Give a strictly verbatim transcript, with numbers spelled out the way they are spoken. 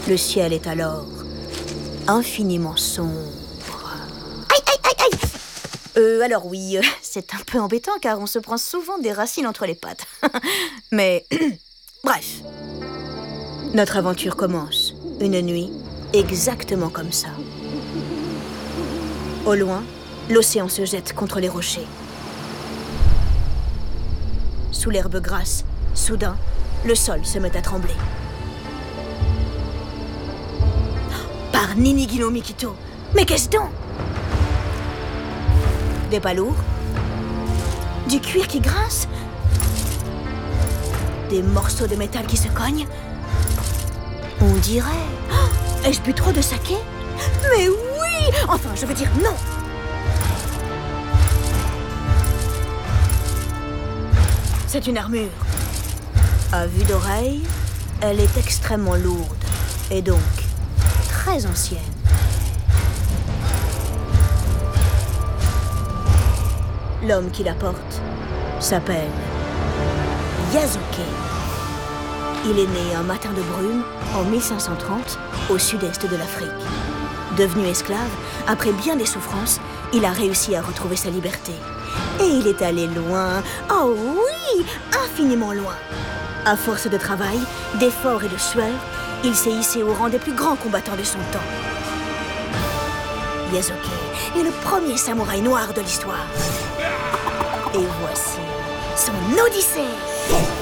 Le ciel est alors infiniment sombre. Aïe, aïe, aïe, aïe! Euh, alors oui, euh, c'est un peu embêtant car on se prend souvent des racines entre les pattes. Mais, bref. Notre aventure commence, une nuit, exactement comme ça. Au loin, l'océan se jette contre les rochers. Sous l'herbe grasse, soudain, le sol se met à trembler. Par Ninigi no Mikito! Mais qu'est-ce donc? Des pas lourds? Du cuir qui grince? Des morceaux de métal qui se cognent? On dirait... Oh, ai-je bu trop de saké? Mais oui! Enfin, je veux dire non! C'est une armure. À vue d'oreille, elle est extrêmement lourde et donc très ancienne. L'homme qui la porte s'appelle Yasuke. Il est né un matin de brume en mille cinq cent trente au sud-est de l'Afrique. Devenu esclave, après bien des souffrances, il a réussi à retrouver sa liberté. Et il est allé loin, oh oui, infiniment loin. À force de travail, d'efforts et de sueur, il s'est hissé au rang des plus grands combattants de son temps. Yasuke est le premier samouraï noir de l'histoire. Et voici son odyssée.